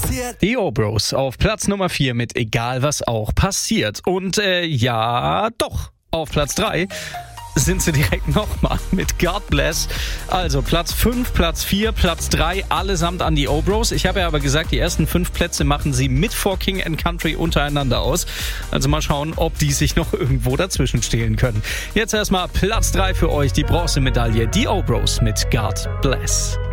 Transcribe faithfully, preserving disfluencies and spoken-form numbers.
passiert. Die O-Bros auf Platz Nummer vier mit Egal was auch passiert. Und äh, ja, doch, auf Platz drei sind sie direkt nochmal mit God Bless. Also Platz fünf, Platz vier, Platz drei, allesamt an die O-Bros. Ich habe ja aber gesagt, die ersten fünf Plätze machen sie mit For King and Country untereinander aus. Also mal schauen, ob die sich noch irgendwo dazwischen stehlen können. Jetzt erstmal Platz drei für euch, die Bronzemedaille, die O-Bros mit God Bless.